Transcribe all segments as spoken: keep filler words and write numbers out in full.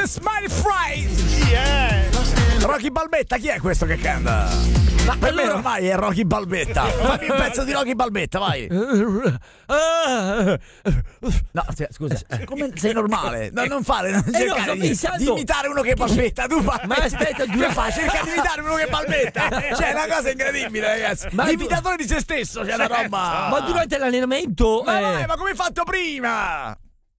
Kiss My Fries. Yeah. Rocky Balbetta, chi è questo che canta? Ma per allora... me ormai è Rocky Balbetta. Fammi un pezzo di Rocky Balbetta, vai. No, scusa, come sei normale? No, non fare, non eh cercare no, di, di imitare uno che balbetta. Tu fai. Ma aspetta, tu che fai? Cerca di imitare uno che balbetta. Cioè, è una cosa incredibile, ragazzi. Ma l'imitatore tu... di se stesso, c'è una roba. Ma durante l'allenamento. Ma eh... vai, ma come hai fatto prima?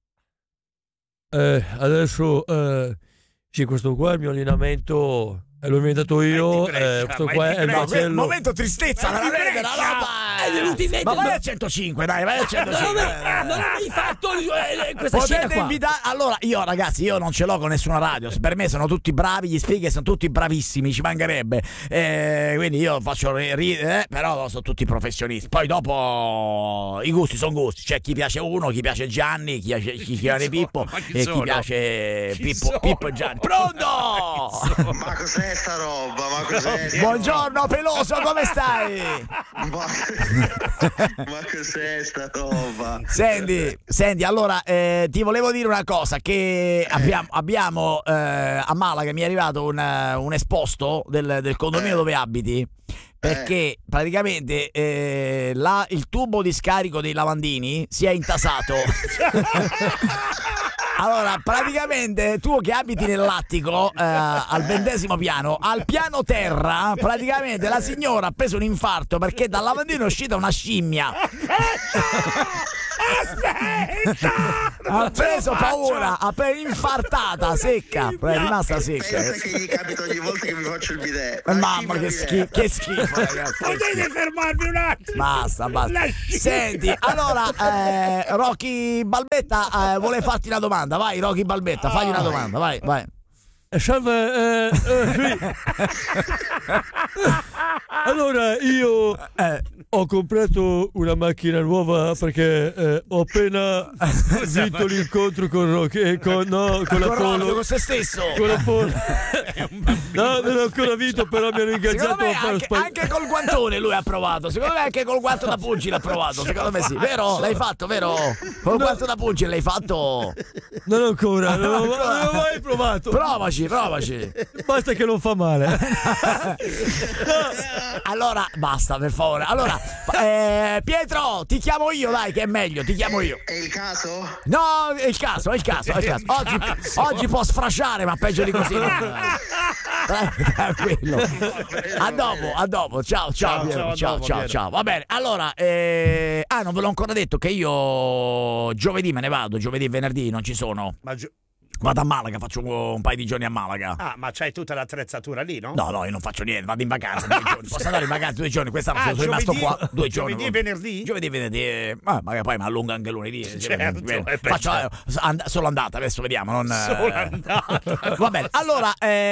Eh, adesso eh, sì, questo qua è il mio allenamento. E l'ho inventato io, eh, questo qua è il macello. Momento tristezza, veramente la roba. È venuto in mente. Ma vai al centocinque, dai, vai al centocinque. Non ho mai fatto eh, questa scena qua. Invitare... Allora, io ragazzi, io non ce l'ho con nessuna radio. Per me sono tutti bravi, gli speaker sono tutti bravissimi, ci mancherebbe. Eh, quindi io faccio ridere, eh, però sono tutti professionisti. Poi dopo i gusti sono gusti. C'è chi piace uno, chi piace Gianni, chi piace, chi piace Pippo e chi piace chi Pippo, Pippo e Gianni. Pronto? Ma cos'è sta roba? Ma cos'è? Sta Buongiorno roba? Peloso, come stai? Ma, ma cos'è sta roba? Senti, senti, allora eh, ti volevo dire una cosa, che abbiamo, abbiamo eh, a Malaga mi è arrivato un, un esposto del, del condominio eh. dove abiti, perché eh. praticamente eh, là, il tubo di scarico dei lavandini si è intasato. Allora, praticamente tu che abiti nell'attico eh, al ventesimo piano, al piano terra, praticamente la signora ha preso un infarto perché dal lavandino è uscita una scimmia. Aspetta! Ha preso paura, ha preso infartata, secca, è rimasta secca. Pensa che gli capita ogni volta che mi faccio il bidet. La Mamma che schifo, che schifo, ragazzi. Potete fermarvi un attimo? Basta, basta. Senti, allora eh, Rocky Balbetta eh, vuole farti una domanda. Vai Rocky Balbetta, fagli una domanda, vai, vai. Salve, eh, eh, qui. Allora io eh, ho comprato una macchina nuova perché eh, ho appena vinto l'incontro con Rocky e con, no, con la Polo, con se stesso, con la Polo. No, non ho ancora vinto, però mi hanno ingaggiato a fare anche, spag- anche col guantone lui ha provato. Secondo me anche col guanto da pugile l'ha provato. Secondo me sì, vero? L'hai fatto, vero? Col no. guanto da pugile l'hai fatto? Non ancora, non ho, non ho mai provato. Provaci, provaci. Basta che non fa male. No. Allora, basta, per favore. Allora, eh, Pietro, ti chiamo io, dai, che è meglio, ti chiamo io. È il caso? No, è il caso, è il caso, è il caso. Oggi, oggi può sfrasciare, ma peggio di così. Tranquillo. A dopo, a dopo. Ciao, ciao, ciao, ciao, ciao, ciao, ciao. Va bene. Allora, eh... ah, non ve l'ho ancora detto che io giovedì me ne vado, giovedì e venerdì non ci sono. Ma gio- Vado a Malaga, faccio un, un paio di giorni a Malaga. Ah, ma c'hai tutta l'attrezzatura lì, no? No, no, io non faccio niente, vado in vacanza due giorni. Posso andare in vacanza due giorni, quest'anno ah, sono giovedì, rimasto qua due giorni. Giovedì e venerdì? Giovedì e venerdì, eh, ma magari poi mi allunga anche lunedì. Certo, eh, faccio eh, and- solo andata, adesso vediamo. Non, solo andata. Va bene, allora,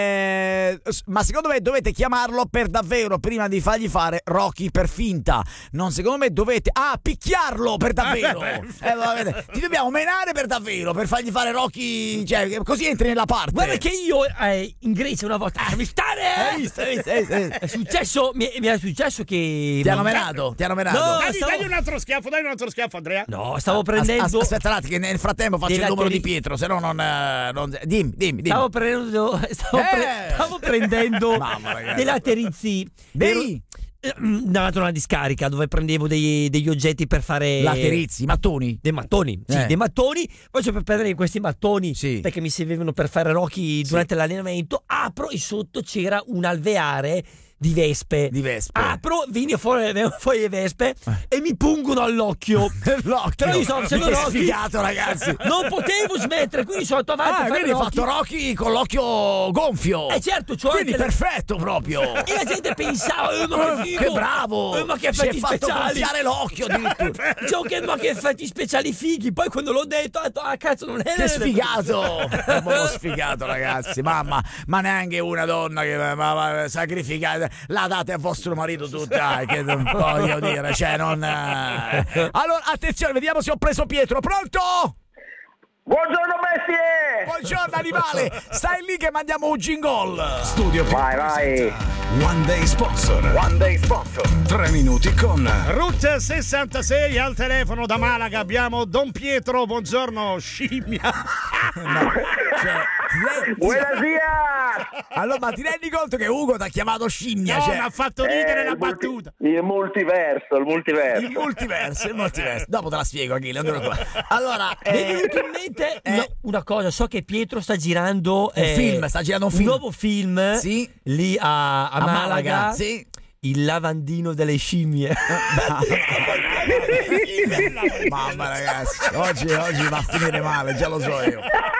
eh, ma secondo me dovete chiamarlo per davvero prima di fargli fare Rocky per finta. Non secondo me dovete, ah, picchiarlo per davvero. Ah, eh, va bene. Ti dobbiamo menare per davvero, per fargli fare Rocky, cioè così entri la parte. Guarda che io eh, in Grecia una volta lasciami stare hai visto, hai visto, hai visto. È successo mi, mi è successo che ti hanno menato ti hanno menato no, dai, stavo... dai un altro schiaffo dai un altro schiaffo Andrea no stavo prendendo as- as- aspetta un attimo che nel frattempo faccio il numero teri... di Pietro se no non, non... dimmi dimmi dimmi stavo prendendo stavo, eh! pre... stavo prendendo dei laterizi dei davanti a una discarica dove prendevo dei, degli oggetti per fare laterizi, mattoni dei mattoni sì, eh. dei mattoni poi c'è per prendere questi mattoni sì. perché mi servivano per fare Rocky durante sì. l'allenamento apro e sotto c'era un alveare di vespe. Di vespe. Apro, vieni fuori, fuori le vespe e mi pungono all'occhio. L'occhio. Però io sono facendo Rocky. Sfigato, ragazzi. Non potevo smettere, quindi sono andato avanti. Ah, quindi hai fatto Rocky con l'occhio gonfio. Eh certo, cioè quindi perfetto proprio. E la gente pensava, eh, ma che figo. Che bravo. Eh, ma che effetti si è fatto speciali. gonfiare l'occhio addirittura. Cioè, che, ma che effetti speciali fighi. Poi quando l'ho detto, ho detto, ah cazzo, non è. Che sfigato. È proprio sfigato, ragazzi. Mamma, ma neanche una donna che ma, ma, sacrificate. La date a vostro marito tutta, che non voglio dire, cioè non. Eh. Allora, attenzione, vediamo se ho preso Pietro. Pronto? Buongiorno bestie! Buongiorno animale! Stai lì che mandiamo un jingle! Studio Vai, vai! One Day Sponsor. One Day Sponsor. Tre minuti con Route sessantasei al telefono da Malaga abbiamo Don Pietro, buongiorno scimmia. No, cioè, Buonasera! Allora, ma ti rendi conto che Ugo ti ha chiamato scimmia? No, cioè, mi ha fatto ridere Eh, la il multi- battuta. Il multiverso, il multiverso. il multiverso, il multiverso. Dopo te la spiego, Achille. non te lo- Allora, Mi è eh, venuto in mente eh, una, una cosa, so che Pietro sta girando un eh, film, sta girando un film. nuovo film Sì. lì a, a A Malaga, Malaga, sì. Il lavandino delle scimmie. Mamma ragazzi, oggi, oggi va a finire male, già lo so io.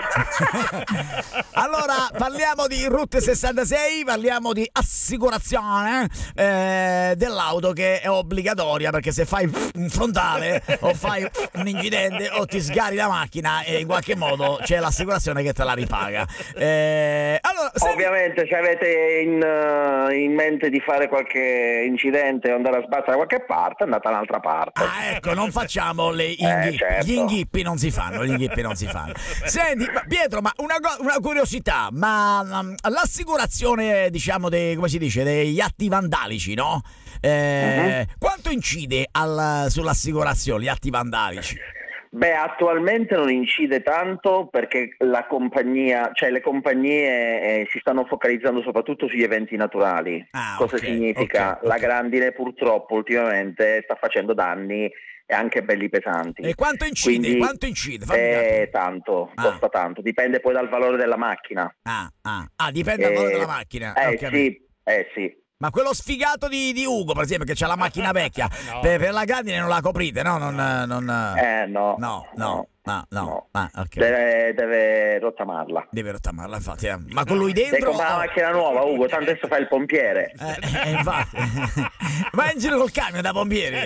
Allora, parliamo di Route sessantasei, parliamo di assicurazione eh, dell'auto, che è obbligatoria, perché se fai un frontale o fai un incidente o ti sgari la macchina, e in qualche modo c'è l'assicurazione che te la ripaga. Eh, allora, se- Ovviamente, se avete in, eh, in mente di fare qualche incidente o andare a sbattere da qualche parte, andate da un'altra parte. Ah, ecco, non facciamo le inghi- Eh, certo. gli inghippi non si fanno, gli inghippi non si fanno. Senti, ma Pietro, ma una, go- una curiosità, ma um, l'assicurazione, diciamo, dei, come si dice, degli atti vandalici, no? Eh, Quanto incide al- sull'assicurazione, gli atti vandalici? Beh, attualmente non incide tanto perché la compagnia, cioè le compagnie eh, si stanno focalizzando soprattutto sugli eventi naturali. Ah, Cosa ok, significa? ok, La ok. grandine purtroppo ultimamente sta facendo danni e anche belli pesanti. E quanto incide? Quindi, Quanto incide? Fammi eh, capire. tanto, Ah. costa tanto, dipende poi dal valore della macchina. Ah, ah, ah, dipende dal valore Eh, della macchina. Eh ho capito. sì, eh sì. Ma quello sfigato di, di Ugo, per esempio, che c'ha la macchina vecchia, No. per, per la grandine non la coprite, no? Non, non, Eh no. no, no, no, no. Ah, ok. Deve, deve rottamarla. Deve rottamarla, infatti. eh. Ma con lui Devi dentro... comprare una o- macchina nuova, Ugo, tanto adesso fai il pompiere. Eh, eh, infatti. Vai in giro col camion da pompieri.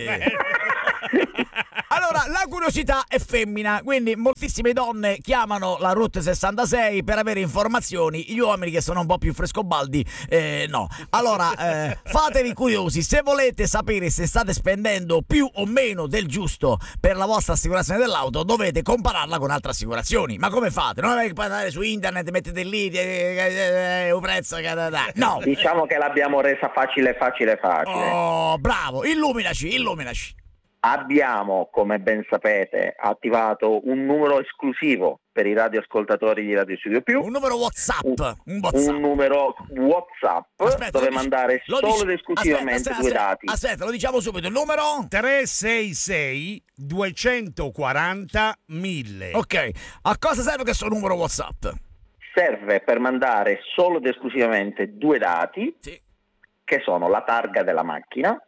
Allora, la curiosità è femmina, quindi moltissime donne chiamano la Route sessantasei per avere informazioni. Gli uomini, che sono un po' più frescobaldi, eh, no. Allora, eh, fatevi curiosi. Se volete sapere se state spendendo più o meno del giusto per la vostra assicurazione dell'auto, dovete compararla con altre assicurazioni. Ma come fate? Non avete che andare su internet, mettete lì eh, eh, eh, un prezzo che... No. Diciamo che l'abbiamo resa facile, facile, facile. Oh, bravo, illuminaci, illuminaci. Abbiamo, come ben sapete, attivato un numero esclusivo per i radioascoltatori di Radio Studio Più. Un numero WhatsApp, Un, un WhatsApp. un numero WhatsApp Aspetta, dove lo dici- mandare lo solo dici- ed esclusivamente aspetta, due aspetta, dati. Aspetta, lo diciamo subito, il numero? tre sei sei due quaranta mille. Ok, a cosa serve questo numero WhatsApp? Serve per mandare solo ed esclusivamente due dati, Sì. che sono la targa della macchina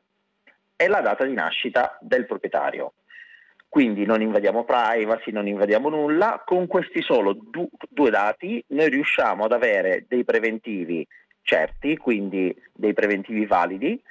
e la data di nascita del proprietario. Quindi non invadiamo privacy, non invadiamo nulla. Con questi solo du- due dati noi riusciamo ad avere dei preventivi certi, quindi dei preventivi validi,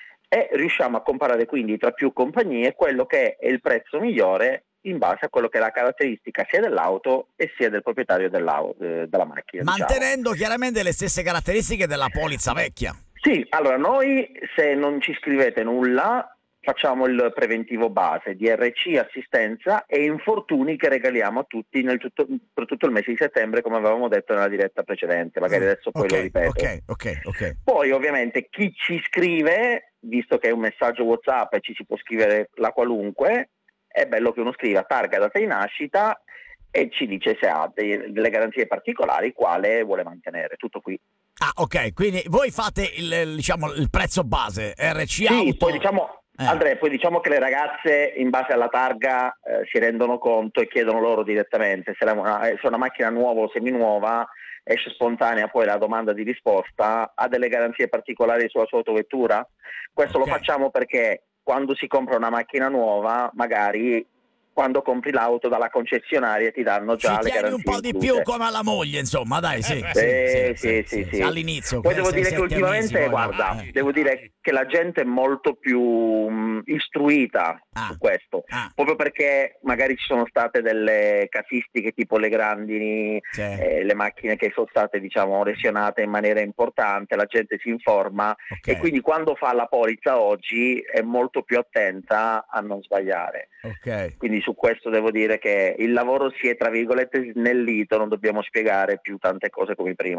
e riusciamo a comparare quindi tra più compagnie quello che è il prezzo migliore in base a quello che è la caratteristica sia dell'auto e sia del proprietario dell'auto, eh, della macchina. diciamo. Mantenendo chiaramente le stesse caratteristiche della polizza vecchia. Sì, allora noi se non ci scrivete nulla facciamo il preventivo base di R C, assistenza e infortuni che regaliamo a tutti nel tutto, per tutto il mese di settembre, come avevamo detto nella diretta precedente, magari adesso poi Ok, lo ripeto. Ok, ok, ok. Poi ovviamente chi ci scrive, visto che è un messaggio WhatsApp e ci si può scrivere la qualunque, è bello che uno scriva targa, data di nascita e ci dice se ha dei- delle garanzie particolari, quale vuole mantenere, tutto qui. Ah, ok, quindi voi fate il, il, diciamo, il prezzo base, R C Sì, auto. poi diciamo, Eh. Andrea, poi diciamo che le ragazze in base alla targa eh, si rendono conto e chiedono loro direttamente se, la, se una macchina nuova o seminuova esce spontanea poi la domanda di risposta, ha delle garanzie particolari sulla sua autovettura. Questo Ok. lo facciamo perché quando si compra una macchina nuova, magari quando compri l'auto dalla concessionaria ti danno già Ci le tieni garanzie un po' di incluse. più come alla moglie, insomma, dai, sì. Sì, sì, sì, sì. All'inizio. Poi che devo sei dire che sette ultimamente, mesi, poi- guarda, eh. devo dire che la gente è molto più mh, istruita Ah. su questo, Ah. proprio perché magari ci sono state delle casistiche tipo le grandini, Sì. eh, le macchine che sono state diciamo lesionate in maniera importante, la gente si informa Ok. e quindi quando fa la polizza oggi è molto più attenta a non sbagliare. Ok. Quindi su questo devo dire che il lavoro si è tra virgolette snellito, non dobbiamo spiegare più tante cose come prima.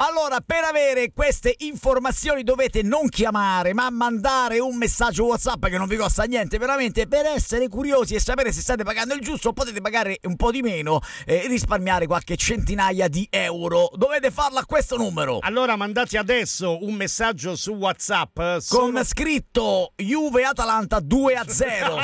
Allora, per avere queste informazioni dovete non chiamare, ma mandare un messaggio WhatsApp che non vi costa niente, veramente, per essere curiosi e sapere se state pagando il giusto. Potete pagare un po' di meno e risparmiare qualche centinaia di euro. Dovete farlo a questo numero. Allora mandate adesso un messaggio su WhatsApp sono... con scritto Juve Atalanta due a zero.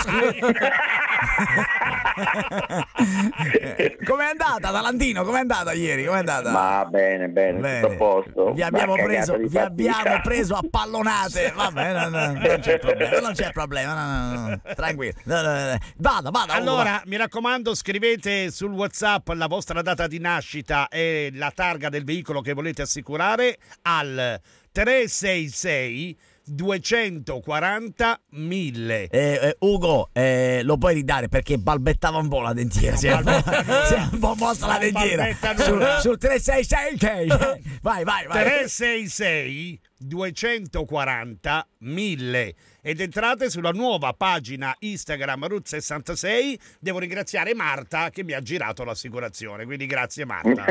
Com'è andata, Atalantino? Com'è andata ieri? Com'è andata? Ma bene, bene, Bene. tutto a posto. Vi abbiamo, Ma preso, cagata di vi abbiamo partita. preso a pallonate. Vabbè, no, no, non c'è problema, non c'è problema. No, no, no, tranquillo. No, no, no. Vada, vada. Allora, Ugo, mi raccomando, scrivete sul WhatsApp la vostra data di nascita e la targa del veicolo che volete assicurare al tre sei sei duecentoquaranta mille. Eh, eh, Ugo, eh, lo puoi ridare perché balbettava un po' la dentiera. Si è un po', si è un po' mossa la Non dentiera. balbetta Sul, nulla. sul tre sei sei. Vai, vai, vai. tre sei sei duecentoquaranta mille ed entrate sulla nuova pagina Instagram Route sessantasei. Devo ringraziare Marta che mi ha girato l'assicurazione, quindi grazie Marta.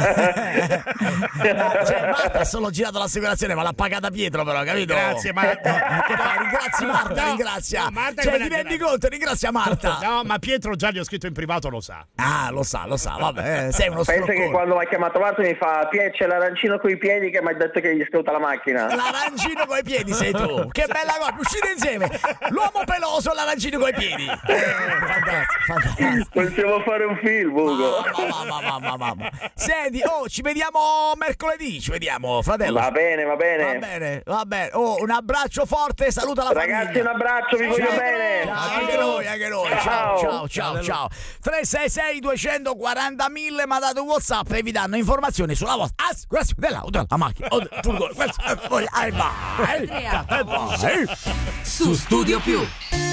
Cioè, Marta ha solo girato l'assicurazione, ma l'ha pagata Pietro, però, capito? Grazie Marta. Che fai? Ringrazia Marta, No, ringrazia. no, Marta Cioè, che me ti l'ha rendi girato. conto? Ringrazia Marta. No, ma Pietro già gli ho scritto in privato, lo sa. Ah, lo sa, lo sa, vabbè, eh, sei uno Pensa scroccone. che quando mi ha chiamato Marta mi fa Pie, c'è l'arancino coi piedi che mi ha detto che gli scuota la macchina. L'arancino coi piedi sei tu. Che bella cosa, uscite insieme. L'uomo peloso e l'arancino coi piedi. Eh, fantastico, fantastico. Possiamo fare un film, Ugo. Mamma, mamma, mamma, mamma. Senti, oh, ci vediamo mercoledì, ci vediamo, fratello. Va bene, va bene. Va bene, va bene. Oh, un abbraccio forte, saluta la Ragazzi, famiglia. un abbraccio, vi voglio Ciao. bene. Ciao, anche noi, anche noi. Ciao, Ciao. ciao, ciao, ciao. tre sei sei duecentoquaranta mille, mandate un WhatsApp e vi danno informazioni sulla vostra assicurazione dell'auto, la macchina, o del furgone. Questo è- vai, vai, vai. Su Studio Più.